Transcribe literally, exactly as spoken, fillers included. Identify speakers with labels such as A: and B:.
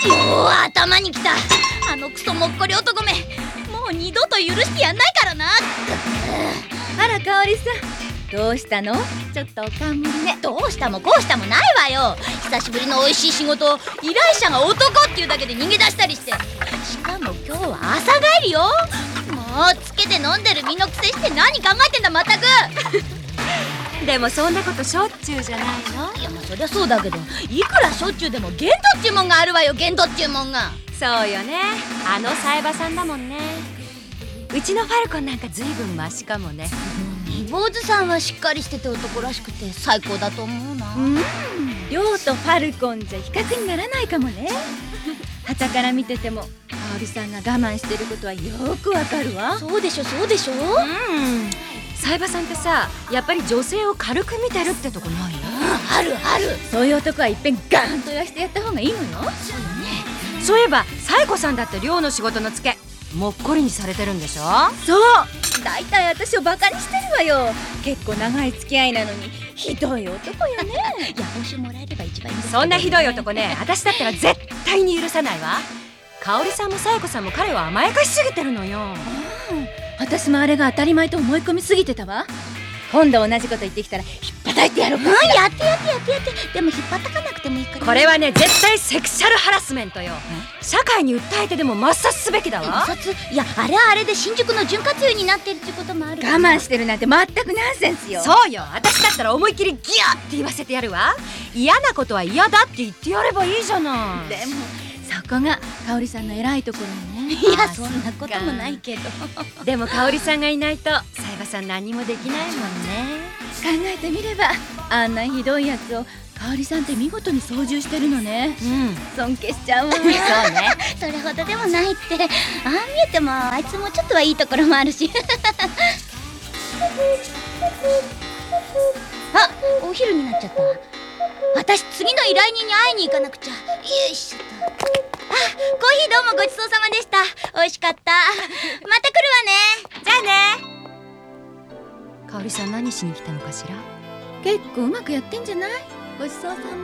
A: おー、頭にきた。あのクソもっこり男め、もう二度と許してやんないからな。
B: あら、香織さん、どうしたの？ちょっとおかんむりね。
A: どうしたもこうしたもないわよ。久しぶりの美味しい仕事を依頼者が男っていうだけで逃げ出したりして、しかも今日は朝帰りよ。もうつけて飲んでる身のくせして何考えてんだまったく。
C: でもそんなことしょっちゅうじゃないの？
A: いや、まあそりゃそうだけど、いくらしょっちゅうでも限度っちゅうもんがあるわよ。限度っちゅうもんが。
C: そうよね、あのサイバさんだもんね。うちのファルコンなんかずいぶんマシかもね。
A: 坊主さんはしっかりしてて男らしくて最高だと思うな。
B: うん、亮とファルコンじゃ比較にならないかもね。傍から見てても香織さんが我慢してることはよくわかるわ。
A: そうでしょそうでしょ。
C: うん、サイバさんってさ、やっぱり女性を軽く見てるってとこないの？
A: あるある。
B: そういう男はいっぺんガーンと言わしてやった方がいいのよ。
A: そうよね。
C: そういえばサイコさんだって寮の仕事のツケもっこりにされてるんでしょ？
B: そう、だいたい私をバカにしてるわよ。結構長い付き合いなのにひどい男よね。
A: いや、報酬もらえれば一番いいんですけどね。
C: そんなひどい男ね、私だったら絶対に許さないわ。香織さんもサイコさんも彼を甘やかしすぎてるのよ。
B: うん、私もあれが当たり前と思い込みすぎてたわ。今度同じこと言ってきたら引っ叩いてやろうかしら。
A: うん、やってやってやってやって。でも引っ張ったかなくてもいいから。
C: これはね、絶対セクシャルハラスメントよ。社会に訴えてでも抹殺すべきだわ。
A: 抹殺？いや、あれはあれで新宿の潤滑油になってるってこともあるから。
B: 我慢してるなんて全くナンセンスよ。
C: そうよ、私だったら思いっきりギャーって言わせてやるわ。嫌なことは嫌だって言ってやればいいじゃない。
B: でもそこが香織さんの偉いところよね。
A: いや、そんなこともないけど。
C: でも香織さんがいないとサイバさん何もできないもんね。
B: 考えてみればあんなひどいやつを香織さんって見事に操縦してるのね。
C: うん、
B: 尊敬しちゃうわ。
C: そうね。
A: それほどでもないって。ああ見えてもあいつもちょっとはいいところもあるし。あ、お昼になっちゃったわ。私次の依頼人に会いに行かなくちゃ。よいしょっと。あ、コーヒーどうもごちそうさまでした。美味しかった。また来るわね。
C: じゃあね。香織さん何しに来たのかしら？
B: 結構うまくやってんじゃない？ごちそうさま。